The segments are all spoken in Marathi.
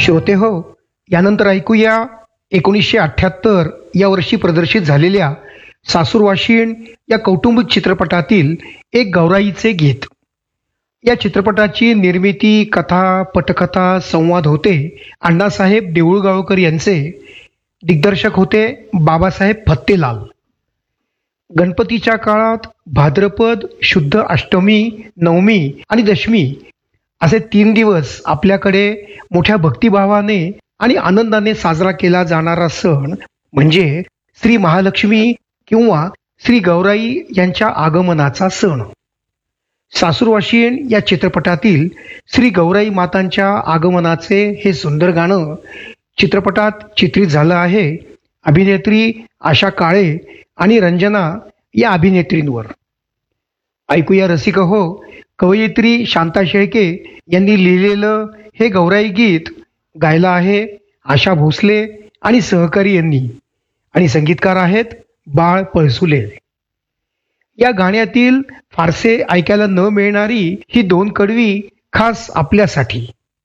श्रोते हो, यानंतर ऐकूया 1978 या वर्षी प्रदर्शित झालेल्या सासूरवाशीण या कौटुंबिक चित्रपटातील एक गौराईचे गीत. या चित्रपटाची निर्मिती, कथा, पटकथा, संवाद होते अण्णासाहेब देऊळगावकर यांचे. दिग्दर्शक होते बाबासाहेब फत्तेलाल. गणपतीच्या काळात भाद्रपद शुद्ध अष्टमी, नवमी आणि दशमी असे 3 दिवस आपल्याकडे मोठ्या भक्तिभावाने आणि आनंदाने साजरा केला जाणारा सण म्हणजे श्री महालक्ष्मी किंवा श्री गौराई यांच्या आगमनाचा सण. सासूरवाशीण या चित्रपटातील श्री गौराई मातांच्या आगमनाचे हे सुंदर गाणं चित्रपटात चित्रित झालं आहे अभिनेत्री आशा काळे आणि रंजना या अभिनेत्रींवर. ऐकूया रसिक हो, कवयित्री शांता शेळके यांनी लिहिलेलं हे गौराई गीत गायलं आहे आशा भोसले आणि सहकारी यांनी आणि संगीतकार आहेत बाळ पळसुले. या गाण्यातील फारसे ऐकायला न मिळणारी ही 2 कडवी खास आपल्यासाठी.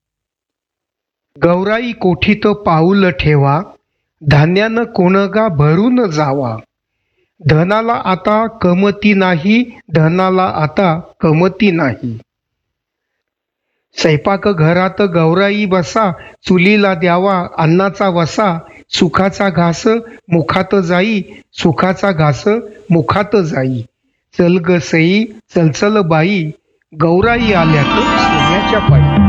गौराई कोठीत पाऊल ठेवा, धान्यानं कोणगा भरून जावा, धनाला आता कमती नाही, धनाला आता कमती नाही. स्वयंपाक घरात गौराई बसा, चुलीला द्यावा अन्नाचा वसा, सुखाचा घास मुखात जाई, सुखाचा घास मुखात जाई. चल ग सई चलचल बाई, गौराई आल्यात सोन्याच्या पायी.